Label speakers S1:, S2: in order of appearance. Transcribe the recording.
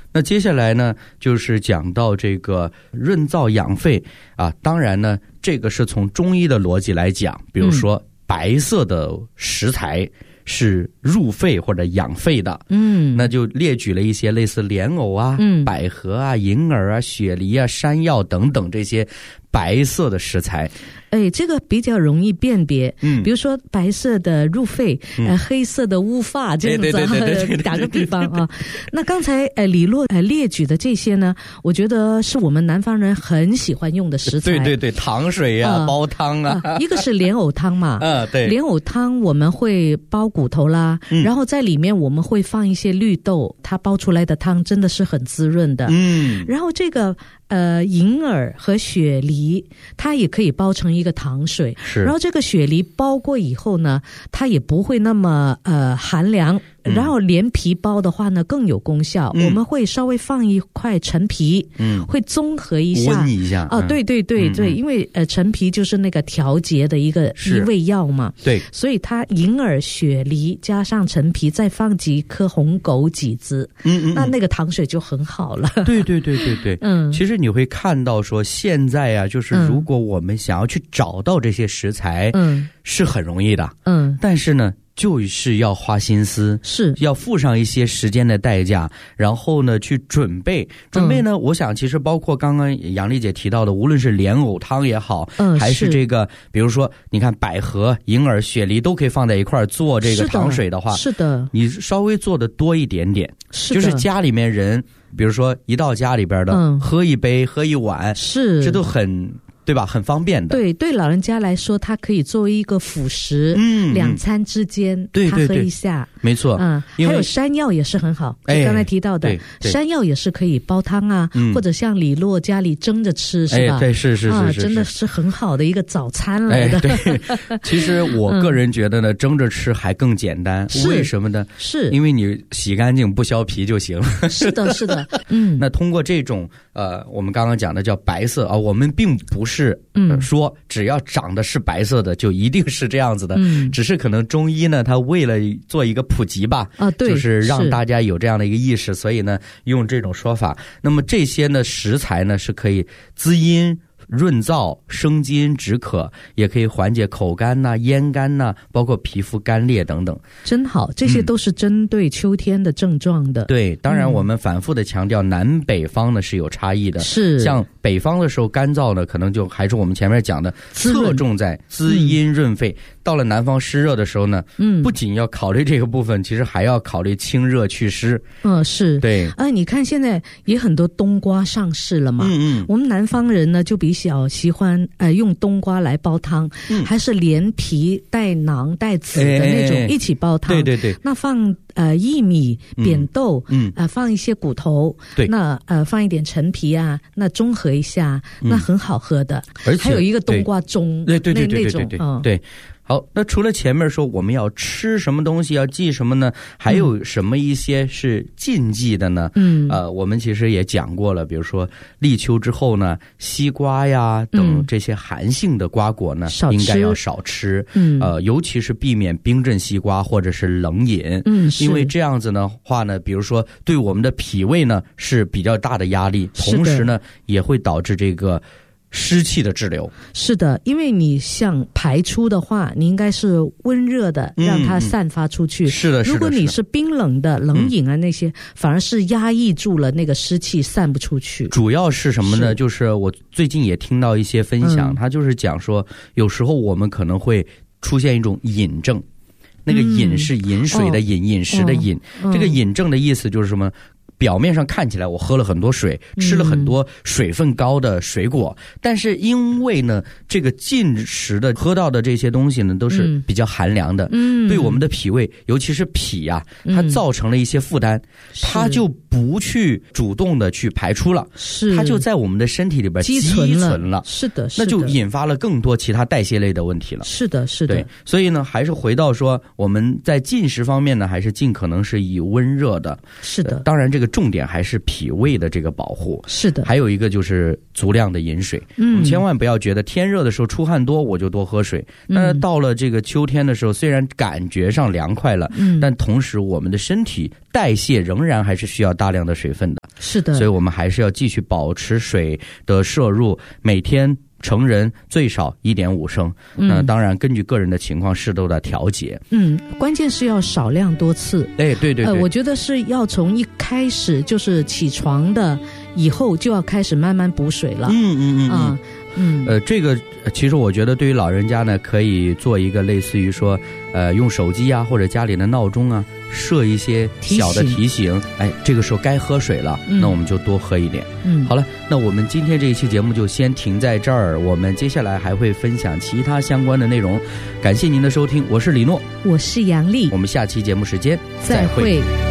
S1: 那接下来呢，就是讲到这个润燥养肺啊。当然呢，这个是从中医的逻辑来讲，比如说白色的食材是入肺或者养肺的，那就列举了一些类似莲藕啊、百合啊、银耳啊、雪梨啊、山药等等这些白色的食材。
S2: 这个比较容易辨别，比如说白色的入肺，黑色的乌发，这样子，打个比方啊。那刚才李洛列举的这些呢，我觉得是我们南方人很喜欢用的食材。
S1: 对，糖水啊，煲汤啊，
S2: 一个是莲藕汤嘛，
S1: 对，
S2: 莲藕汤我们会煲骨头啦，然后在里面我们会放一些绿豆，它煲出来的汤真的是很滋润的。然后这个银耳和雪梨，它也可以煲成一个糖水。然后这个雪梨煲过以后呢，它也不会那么寒凉。然后连皮煲的话呢更有功效，我们会稍微放一块陈皮，会综合一下，
S1: 温一下。
S2: 对，因为陈皮就是那个调节的一味药嘛。对，所以它银耳、雪梨加上陈皮，再放几颗红枸杞子，那个糖水就很好了。对，
S1: 其实你会看到说现在啊，就是如果我们想要去找到这些食材，是很容易的，但是呢就是要花心思，是要付上一些时间的代价，然后呢去准备呢，我想其实包括刚刚杨丽姐提到的，无论是莲藕汤也好，还是这个比如说你看百合、银耳、雪梨都可以放在一块做这个糖水的话，是的，你稍微做的多一点点，就是家里面人比如说一到家里边的，喝一杯喝一碗，是这都很对吧？很方便的。对
S2: 老人家来说，它可以作为一个辅食，两餐之间他喝一下，没错。还有山药也是很好，就刚才提到的，山药也是可以煲汤啊，或者像李洛家里蒸着吃，是吧？对，是，真的是很好的一个早餐来的。
S1: 对，其实我个人觉得呢，蒸着吃还更简单。为什么呢？是因为你洗干净不削皮就行了。是的。那通过这种我们刚刚讲的叫白色啊，我们并不是说只要长得是白色的就一定是这样子的，只是可能中医呢，它为了做一个普及吧，就是让大家有这样的一个意识，所以呢用这种说法。那么这些呢食材呢是可以滋阴润燥、生津止渴，也可以缓解口干呐、咽干呐，包括皮肤干裂等等。真好，这些都是针对秋天的症状的。对，当然我们反复的强调南北方呢是有差异的。是，像北方的时候干燥呢，可能就还是我们前面讲的侧重在滋阴润肺。到了南方湿热的时候呢，不仅要考虑这个部分，其实还要考虑清热祛湿。是，对。你看现在也很多冬瓜上市了嘛，我们南方人呢就比较喜欢用冬瓜来煲汤，还是连皮带囊带籽的那种一起煲汤。对，那放薏米、扁豆，放一些骨头，对，那放一点陈皮啊，那中和一下，那很好喝的。而且还有一个冬瓜盅，对，对。好，那除了前面说我们要吃什么东西要忌什么呢，还有什么一些是禁忌的呢？我们其实也讲过了，比如说立秋之后呢，西瓜呀等这些寒性的瓜果呢，应该要少吃。尤其是避免冰镇西瓜或者是冷饮。因为这样子的话呢，比如说对我们的脾胃呢是比较大的压力，同时呢也会导致这个湿气的滞留。是的，因为你想排出的话，你应该是温热的，让它散发出去。是的。如果你是冰冷的冷饮啊那些，反而是压抑住了那个湿气，散不出去。主要是什么呢？就是我最近也听到一些分享，他就是讲说，有时候我们可能会出现一种饮症。那个饮是饮水的饮，饮食的饮。这个饮症的意思就是什么？表面上看起来我喝了很多水，吃了很多水分高的水果，但是因为呢这个进食的喝到的这些东西呢都是比较寒凉的，对我们的脾胃尤其是脾啊，它造成了一些负担，它就不去主动的去排出了，它就在我们的身体里边积存了。是的，那就引发了更多其他代谢类的问题了。是的，对，所以呢还是回到说我们在进食方面呢还是尽可能是以温热的。是的，当然这个重点还是脾胃的这个保护。是的，还有一个就是足量的饮水。千万不要觉得天热的时候出汗多我就多喝水，那到了这个秋天的时候，虽然感觉上凉快了，但同时我们的身体代谢仍然还是需要大量的水分的。
S2: 是的，
S1: 所以我们还是要继续保持水的摄入，每天成人最少1.5升。那当然根据个人的情况适度的调节。
S2: 关键是要少量多次。
S1: 对对对，
S2: 我觉得是要从一开始就是起床的以后就要开始慢慢补水了。
S1: 这个其实我觉得对于老人家呢，可以做一个类似于说用手机啊或者家里的闹钟啊设一些小的提醒，这个时候该喝水了，那我们就多喝一点。好了，那我们今天这一期节目就先停在这儿，我们接下来还会分享其他相关的内容。感谢您的收听，我是李诺，
S2: 我是杨丽，
S1: 我们下期节目时间
S2: 再会。